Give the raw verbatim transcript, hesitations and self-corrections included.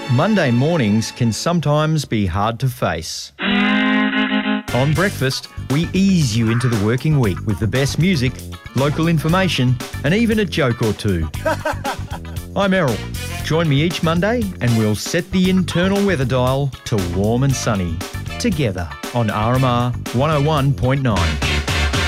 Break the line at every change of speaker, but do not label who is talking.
Monday mornings can sometimes be hard to face. On Breakfast, we ease you into the working week with the best music, local information, and even a joke or two. I'm Errol. Join me each Monday and we'll set the internal weather dial to warm and sunny together on R M R one oh one point nine.